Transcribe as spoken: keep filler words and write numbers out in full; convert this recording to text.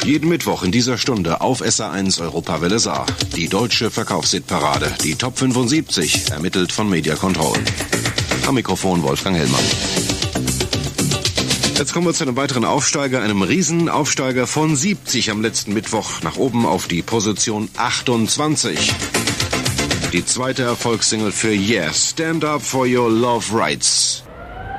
Jeden Mittwoch in dieser Stunde auf S A eins Europawelle Saar. Die deutsche Verkaufshitparade, die Top fünfundsiebzig, ermittelt von Media Control. Am Mikrofon Wolfgang Hellmann. Jetzt kommen wir zu einem weiteren Aufsteiger, einem Riesenaufsteiger von siebzig am letzten Mittwoch nach oben auf die Position achtundzwanzig. Die zweite Erfolgssingle für Yes, Stand Up for Your Love Rights.